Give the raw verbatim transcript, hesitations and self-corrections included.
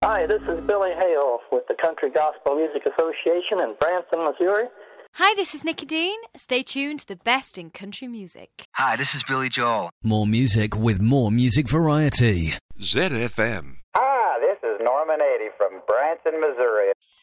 Hi, this is Billy Hale with the Country Gospel Music Association in Branson, Missouri. Hi, this is Nikki Dean. Stay tuned to the best in country music. Hi, this is Billy Joel. More music with more music variety. Z F M. Hi, this is Norman Addy from Branson, Missouri.